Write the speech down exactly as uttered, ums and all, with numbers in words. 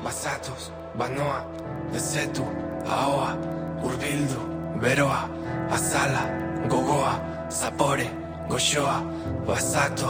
Bazatoz, banoa, ezetu, ahoa, urbildu, beroa, azala, gogoa, zapore, goxoa, bazato.